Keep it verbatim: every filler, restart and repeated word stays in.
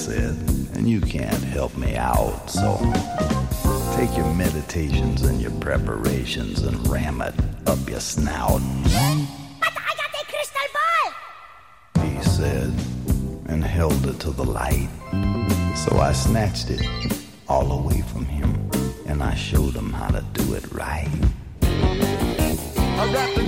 said, and you can't help me out, so take your meditations and your preparations and ram it up your snout. But I got a crystal ball! He said, and held it to the light. So I snatched it all away from him, and I showed him how to do it right. I wrapped